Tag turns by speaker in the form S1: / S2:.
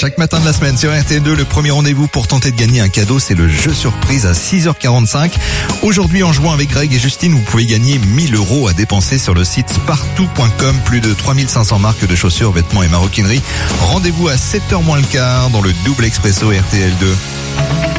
S1: Chaque matin de la semaine sur RTL2, le premier rendez-vous pour tenter de gagner un cadeau, c'est le jeu surprise à 6h45. Aujourd'hui, en jouant avec Greg et Justine, vous pouvez gagner 1 000 € à dépenser sur le site spartou.com. Plus de 3500 marques de chaussures, vêtements et maroquinerie. Rendez-vous à 7h moins le quart dans le double expresso RTL2.